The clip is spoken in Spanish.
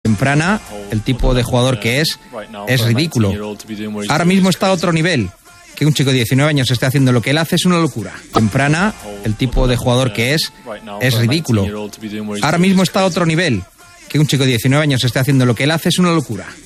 Temprana, el tipo de jugador que es ridículo. Ahora mismo está a otro nivel. Que un chico de 19 años esté haciendo lo que él hace es una locura. Temprana, el tipo de jugador que es ridículo. Ahora mismo está a otro nivel. Que un chico de 19 años esté haciendo lo que él hace es una locura.